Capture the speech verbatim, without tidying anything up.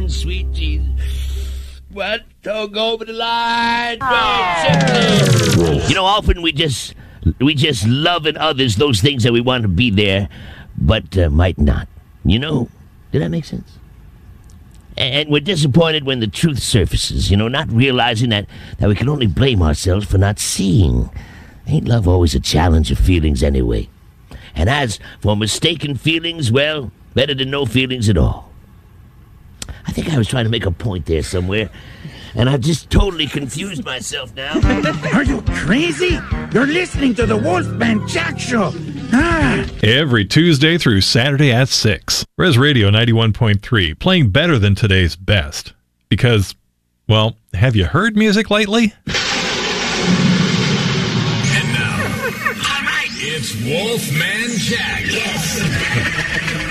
man, sweet Jesus. What? Don't go over the line. Oh. You know, often we just we just love in others those things that we want to be there, but uh, might not. You know? Did that make sense? And we're disappointed when the truth surfaces, you know, not realizing that, that we can only blame ourselves for not seeing. Ain't love always a challenge of feelings anyway? And as for mistaken feelings, well, better than no feelings at all. I think I was trying to make a point there somewhere, and I've just totally confused myself now. Are you crazy? You're listening to the Wolfman Jack Show. Ah. Every Tuesday through Saturday at six. Res Radio ninety-one point three, playing better than today's best. Because, well, have you heard music lately? And now, all right, it's Wolfman Jack. Yes.